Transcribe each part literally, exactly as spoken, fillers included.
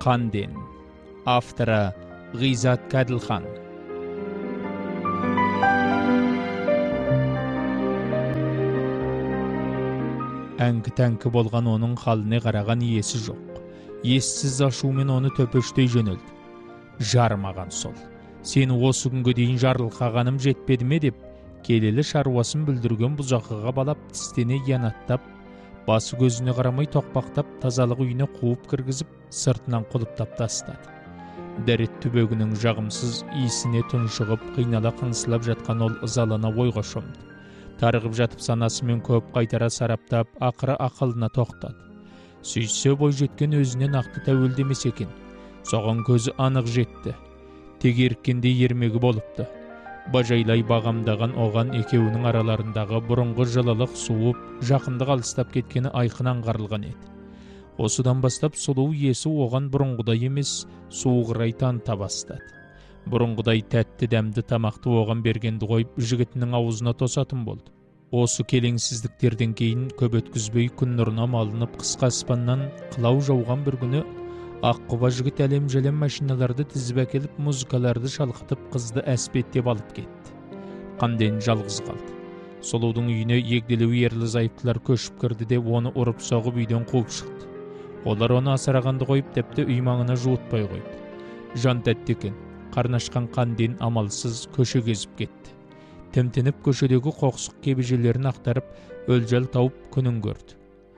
Қанден. Авторы Ғизат Кәділхан. Әңкі-тәңкі болған оның халіне қараған есі жоқ. Ессіз ашумен оны төпештей жөнелді. Жармаған сол. Сені осы күнге дейін жарылқағаным жетпеді ме деп, келелі шаруасын бүлдірген бұзақыға балап, тістене янаттап, басы көзіне қарамай тоқпақтап, тазалық үйіне қуып кіргізіп, сыртынан құлыптап тастады. Дәрет түбегінің жағымсыз иісіне тұншығып, қинала қынсылап жатқан ол ызалана ойға шомды. Тарығып жатып санасымен көп қайтара сараптап, ақыры ақылына тоқтады. Сүйсе бой жеткен өзіне нақты тәуелдемес екен. Соған көзі анық жетті. Тегеріккенде ермегі болыпты. Бажайлай бағамдаған оған екеуінің араларындағы бұрынғы жылылық суып, жақындық алыстап кеткені айқын аңғарылған еді. Осыдан бастап сұлу иесі оған бұрынғыдай емес, суығырай таныта бастады. Бұрынғыдай тәтті дәмді тамақты оған бергенді қойып, жігітінің аузына тосатын болды. Осы келеңсіздіктерден кейін көп өткізбей күн нұрына малынып қысқа аспаннан қылау жауған бір күні аққұба жігіт әлем-жәлем машиналарды тізіп әкеліп, музыкаларды шалқытып, қызды әспеттеп алып кетті. Қанден жалғыз қалды. Сұлудың үйіне егделеу ерлі-зайыптылар көшіп кірді де оны ұрып соғып үйден қуып шықты. Олар оны асырағанды қойып, тіпті үй маңына жуытпай қойды. Жан тәтті екен. Қарнашқан Қанден амалсыз көше кезіп кетті. Тімтініп көшедегі қоқсық кебежелерін ақтарып, өлжал тауып күнін көрді.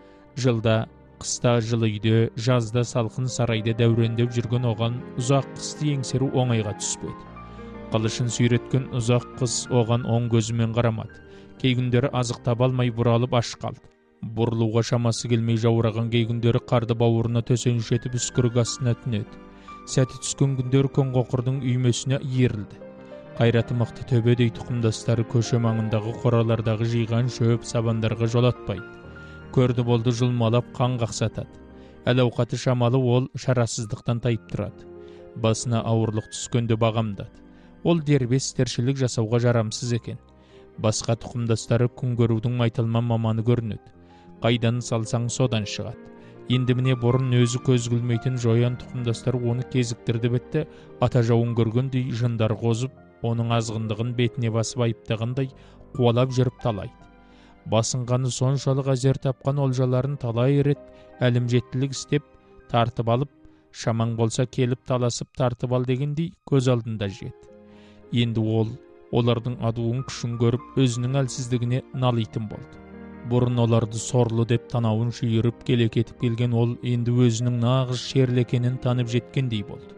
Жылда қыста жылы үйде, жазда салқын сарайда дәурендеп жүрген оған ұзақ қысты еңсеру оңайға түспеді. Қылышын сүйреткен ұзақ қыс оған оң көзімен қарамады. Кей күндері азық таба алмай бұралып аш қалды. Бұрылуға шамасы келмей жаураған кей күндері қарды бауырына төсеншетіп үскірік астына түнеді. Сәті түскен күндері көңқоқырдың үймесіне иірілді. Қайраты мықты төбедей тұқымдастары көше маңындағы қоралардағы жиған шөп сабандарға жолатпайды. Көрді болды жұлмалап қан қақсатады. Әл-ауқаты шамалы ол шарасыздықтан тайып тұрады. Басына ауырлық түскенде бағамдады. Ол дербес тіршілік жасауға жарамсыз екен. Басқа тұқымдастары күн көрудің айтылман маманы көрінеді. Қайдан салсаң содан шығады. Енді міне бұрын өзі көз күлмейтін жоян тұқымдастар оны кезіктірді бітті, ата жауын көргендей жындар қозып, оның азғындығын бетіне басып айыптағандай қуалап жүріп талайды. Басынғаны соншалық әзер тапқан олжаларын талай рет әлімжеттілік істеп, тартып алып, шамаң болса келіп таласып тартып ал дегендей көз алдында жет. Енді ол, олардың адуын күшін көріп, өзінің әлсіздігіне налитын болды. Бұрын оларды сорлы деп танауын шүйіріп келе кетіп келген ол енді өзінің нағыз шерлекенін танып жеткендей болды.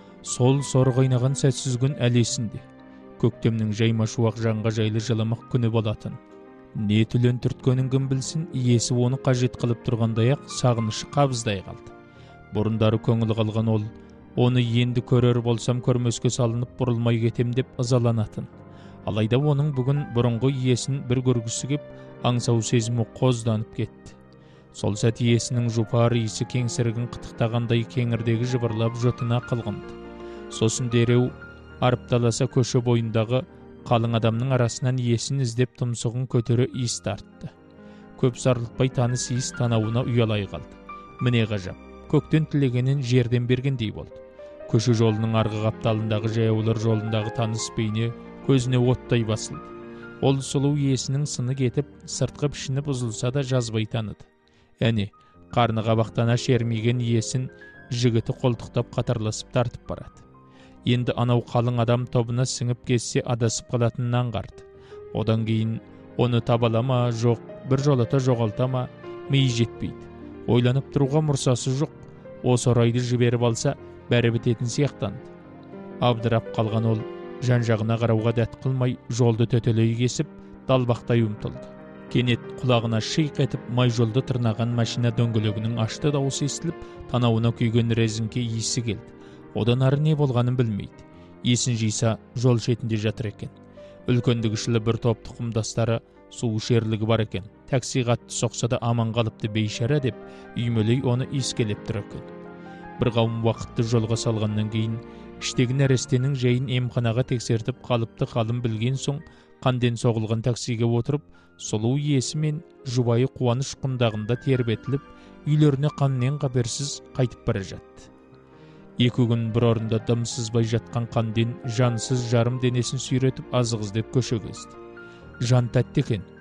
Сол сор қайнаған сәтсіз күн әлесінде. Көктемнің жайма шуақ жанға жайлы жылымық күні болатын. Не түлен түрткенін кім білсін, иесі оны қажет қылып тұрғандай-ақ сағынышы қабыздай қалды. Бұрындары көңіл қалған ол, оны енді көрер болсам көрмеске салынып бұрылмай кетем деп ызаланатын. Алайда оның бүгін бұрынғы иесін бір көргісі кеп, аңсау сезімі қозданып кетті. Сол сәт иесінің жұпар иісі кеңсірігін қытықтағандай кеңірдегі жыбырлап жотына қылғынды. Сосын дереу арыпталаса көше бойындағы қалың адамның арасынан иесін іздеп тұмсығын көтере иіс тартты. Көп сарылтпай таныс иіс танауына ұялай қалды. Міне ғажап, көктен тілегенін жерден бергендей болды. Көше жолының арғы қапталындағы жаяулар жолындағы таныс бейне көзіне оттай басылды. Ол сұлу иесінің сыны кетіп, сыртқы пішіні бұзылса да жазбай таныды. Әне, қарны қабақтана шермиген иесін жігіті қолтықтап қатарласып тартып барады. Енді анау қалың адам тобына сіңіп кетсе адасып қалатынын аңғарды. Одан кейін оны табалама жоқ, бір жолата жоғалтама, миы жетпейді. Ойланып тұруға мұрсасы жоқ. Осы орайды жіберіп алса, бәрі бітетін сияқтанды. Абдырап қалған ол, жан-жағына қарауға дәт қылмай, жолды төтелей кесіп, далбақтай ұмтылды. Кенет құлағына шиқ етіп, май жолды тырнаған машина дөңгелегінің ашты дауысы естіліп, танауына күйген резіңке иісі келді. Одан ары не болғанын білмейді. Есін жиса, жол шетінде жатыр екен. Үлкендігішілі бір топ тұқымдастары су шерлігі бар екен. Такси қатты соқса да аман қалыпты бейшара деп, үймелей оны иіскелеп тұр екен. Бір қауым уақытты жолға салғаннан кейін, іштегі нәрестенің жайын емханаға тексертіп қалыпты қалым білген соң, Қанден соғылған таксиге отырып, сұлу иесі мен жұбайы қуаныш құндағында тербетіліп, үйлеріне қаннен қаперсіз қайтып бара жатты. Екі күн бір орында дымсызбай жатқан Қанден жансыз жарым денесін сүйретіп азық іздеп көше кезді. Жан тәтті екен,